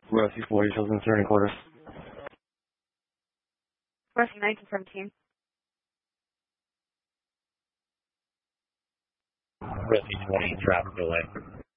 Rescue 40, Children's Turning Quarters. Rescue 1917. Rescue 20, traffic delay.